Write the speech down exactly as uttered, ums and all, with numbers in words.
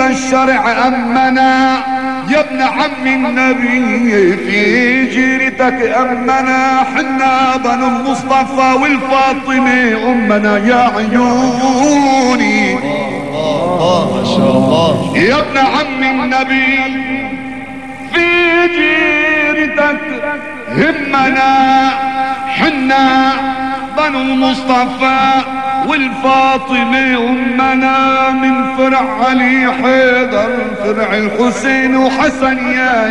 بالشرع أمنا يا ابن عم النبي في جيرتك أمنا حنا بنو المصطفى والفاطمة أمنا يا عيوني الله ما شاء الله يا ابن عم النبي في جيرتك همنا حنا بنو المصطفى والفاطمة أمنا من فرع علي حيدر فرع الحسين وحسن يا